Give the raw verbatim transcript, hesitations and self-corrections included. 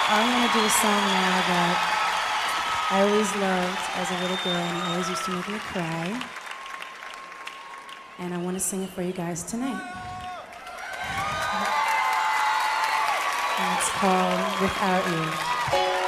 I'm gonna do a song now that I always loved as a little girl, and it always used to make me cry. And I want to sing it for you guys tonight. And it's called Without You.